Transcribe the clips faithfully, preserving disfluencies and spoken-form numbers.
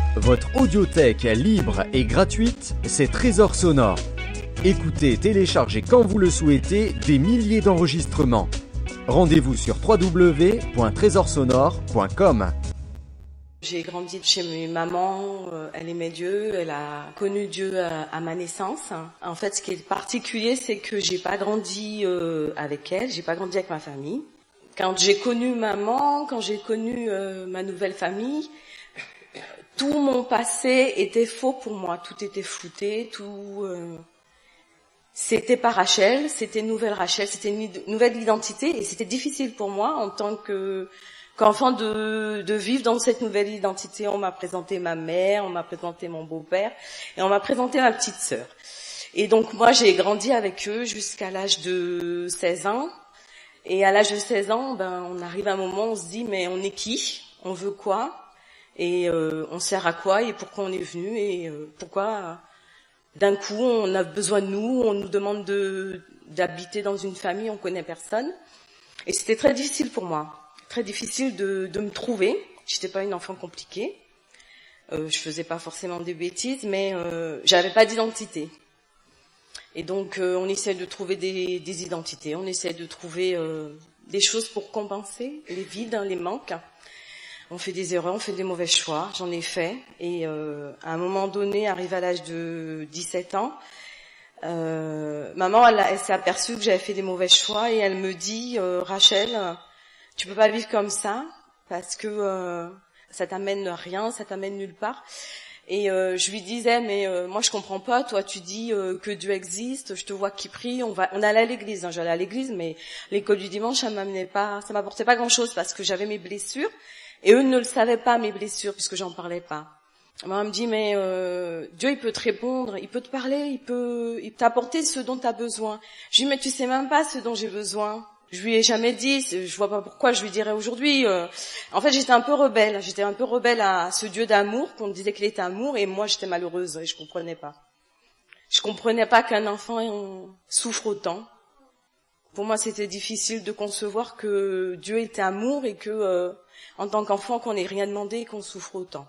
Votre audiothèque libre et gratuite, c'est Trésor Sonore. Écoutez, téléchargez quand vous le souhaitez des milliers d'enregistrements. Rendez-vous sur w w w point trésor sonore point com. J'ai grandi chez mes mamans, elle aimait Dieu, elle a connu Dieu à, à ma naissance. En fait, ce qui est particulier, c'est que j'ai pas grandi euh, avec elle, j'ai pas grandi avec ma famille. Quand j'ai connu maman, quand j'ai connu euh, ma nouvelle famille, tout mon passé était faux pour moi, tout était flouté, tout... Euh, c'était pas Rachel, c'était nouvelle Rachel, c'était une nouvelle identité et c'était difficile pour moi en tant que qu'enfant de, de vivre dans cette nouvelle identité. On m'a présenté ma mère, on m'a présenté mon beau-père et on m'a présenté ma petite sœur. Et donc moi j'ai grandi avec eux jusqu'à l'âge de seize ans. Et à l'âge de seize ans, ben on arrive à un moment où on se dit mais on est qui? On veut quoi? Et euh, on sert à quoi? Et pourquoi on est venu? Et euh, pourquoi d'un coup on a besoin de nous? On nous demande de d'habiter dans une famille, on connaît personne. Et c'était très difficile pour moi. Très difficile de, de me trouver. J'étais pas une enfant compliquée. Euh, je faisais pas forcément des bêtises, mais euh, j'avais pas d'identité. Et donc euh, on essaie de trouver des, des identités, on essaie de trouver euh, des choses pour compenser les vides, hein, les manques. On fait des erreurs, on fait des mauvais choix. J'en ai fait. Et euh, à un moment donné, arrivé à l'âge de dix-sept ans, euh, maman, elle, elle s'est aperçue que j'avais fait des mauvais choix et elle me dit euh, Rachel, tu peux pas vivre comme ça parce que euh, ça t'amène rien, ça t'amène nulle part. Et euh, je lui disais mais euh, moi je comprends pas. Toi tu dis euh, que Dieu existe, je te vois qui prie. On va, on allait à l'église. Hein, j'allais à l'église, mais l'école du dimanche ça m'amenait pas, ça m'apportait pas grand chose parce que j'avais mes blessures et eux ne le savaient pas mes blessures puisque j'en parlais pas. Maman me dit mais euh, Dieu il peut te répondre, il peut te parler, il peut, il peut t'apporter ce dont tu as besoin. Je lui dis mais tu sais même pas ce dont j'ai besoin. Je lui ai jamais dit, je vois pas pourquoi je lui dirais aujourd'hui. Euh, en fait, j'étais un peu rebelle. J'étais un peu rebelle à ce Dieu d'amour, qu'on me disait qu'il était amour, et moi, j'étais malheureuse et je comprenais pas. Je comprenais pas qu'un enfant souffre autant. Pour moi, c'était difficile de concevoir que Dieu était amour et que, euh, en tant qu'enfant, qu'on n'ait rien demandé et qu'on souffre autant.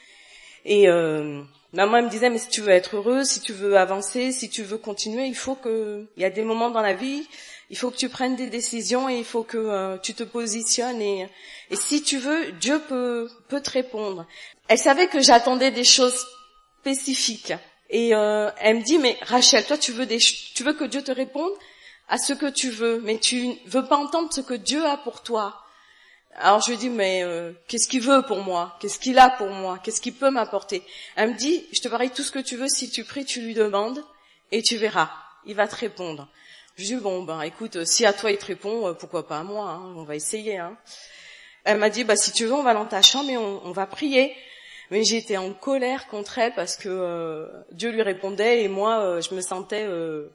Et euh, maman elle me disait, mais si tu veux être heureuse, si tu veux avancer, si tu veux continuer, il faut que, il y a des moments dans la vie. Il faut que tu prennes des décisions et il faut que euh, tu te positionnes et, et si tu veux, Dieu peut, peut te répondre. Elle savait que j'attendais des choses spécifiques et euh, elle me dit mais Rachel, toi tu veux des, tu veux que Dieu te réponde à ce que tu veux, mais tu veux pas entendre ce que Dieu a pour toi. Alors je lui dis mais euh, qu'est-ce qu'il veut pour moi? Qu'est-ce qu'il a pour moi? Qu'est-ce qu'il peut m'apporter? Elle me dit je te parie tout ce que tu veux, si tu pries, tu lui demandes et tu verras, il va te répondre. Je dis bon ben écoute, si à toi il te répond, pourquoi pas à moi, hein, on va essayer. Hein. Elle m'a dit bah si tu veux on va dans ta chambre et on, on va prier. Mais j'étais en colère contre elle parce que euh, Dieu lui répondait et moi euh, je me sentais euh,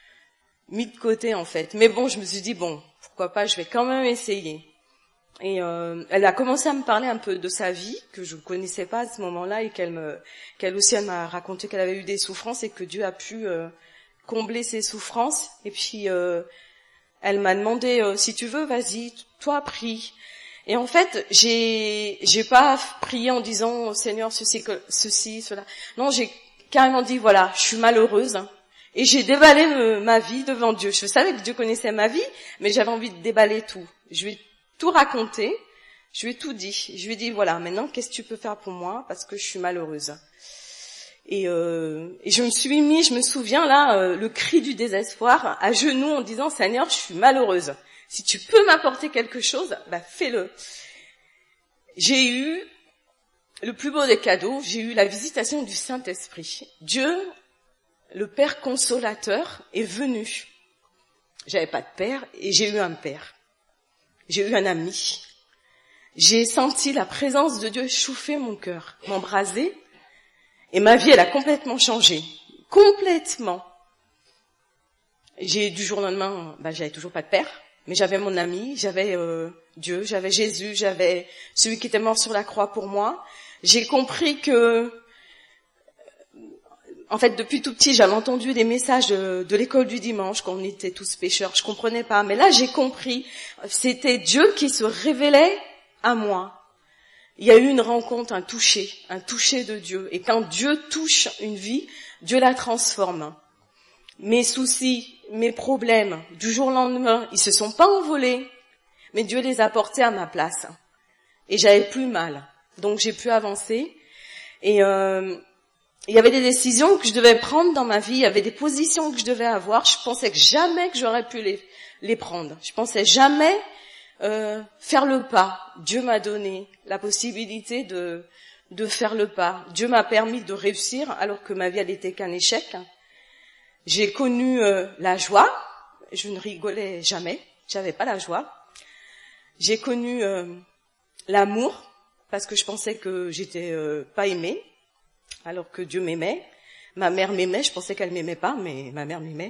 mis de côté en fait. Mais bon je me suis dit bon pourquoi pas, je vais quand même essayer. Et euh, elle a commencé à me parler un peu de sa vie que je ne connaissais pas à ce moment-là et qu'elle me, qu'elle aussi elle m'a raconté qu'elle avait eu des souffrances et que Dieu a pu euh, combler ses souffrances. Et puis euh, elle m'a demandé euh, si tu veux, vas-y, toi prie. Et en fait, j'ai j'ai pas prié en disant Seigneur ceci que ceci cela. Non, j'ai carrément dit voilà, je suis malheureuse hein, et j'ai déballé me, ma vie devant Dieu. Je savais que Dieu connaissait ma vie, mais j'avais envie de déballer tout. Je lui ai tout raconté, je lui ai tout dit. Je lui ai dit voilà, maintenant qu'est-ce que tu peux faire pour moi parce que je suis malheureuse. Et, euh, et je me suis mis, je me souviens là, euh, le cri du désespoir, à genoux en disant Seigneur, je suis malheureuse. Si tu peux m'apporter quelque chose, bah fais-le. J'ai eu le plus beau des cadeaux, j'ai eu la visitation du Saint-Esprit. Dieu, le Père consolateur, est venu. J'avais pas de père et j'ai eu un père. J'ai eu un ami. J'ai senti la présence de Dieu chauffer mon cœur, m'embraser. Et ma vie, elle a complètement changé. Complètement. J'ai, du jour au lendemain, bah, j'avais toujours pas de père, mais j'avais mon ami, j'avais euh, Dieu, j'avais Jésus, j'avais celui qui était mort sur la croix pour moi. J'ai compris que, en fait, depuis tout petit, j'avais entendu des messages de, de l'école du dimanche, qu'on était tous pécheurs, je comprenais pas. Mais là, j'ai compris, c'était Dieu qui se révélait à moi. il y a eu une rencontre, un toucher, un toucher de Dieu. Et quand Dieu touche une vie, Dieu la transforme. Mes soucis, mes problèmes, du jour au lendemain, ils se sont pas envolés, mais Dieu les a portés à ma place. Et j'avais plus mal. Donc j'ai pu avancer. Et euh, il y avait des décisions que je devais prendre dans ma vie, il y avait des positions que je devais avoir. Je pensais que jamais que j'aurais pu les, les prendre. Je pensais jamais euh, faire le pas. Dieu m'a donné la possibilité de, de faire le pas. Dieu m'a permis de réussir alors que ma vie elle était qu'un échec. J'ai connu euh, la joie. Je ne rigolais jamais. J'avais pas la joie. J'ai connu euh, l'amour parce que je pensais que j'étais euh, pas aimée alors que Dieu m'aimait. Ma mère m'aimait. Je pensais qu'elle m'aimait pas, mais ma mère m'aimait.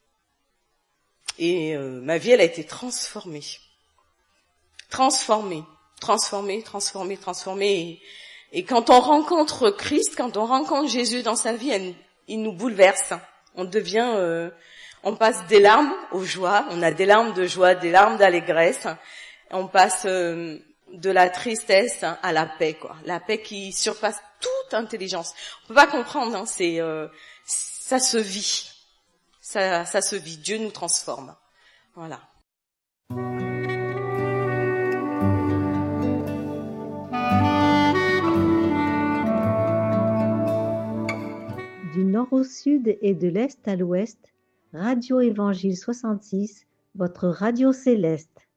Et euh, ma vie, elle a été transformée, transformée, transformée, transformée, transformée. Et, et quand on rencontre Christ, quand on rencontre Jésus dans sa vie, elle, il nous bouleverse. On devient, euh, on passe des larmes aux joies, on a des larmes de joie, des larmes d'allégresse, on passe euh, de la tristesse à la paix, quoi. La paix qui surpasse toute intelligence. On peut pas comprendre, hein, c'est, euh, ça se vit, ça, ça se vit. Dieu nous transforme, voilà. Du nord au sud et de l'est à l'ouest, Radio Évangile soixante-six, votre radio céleste.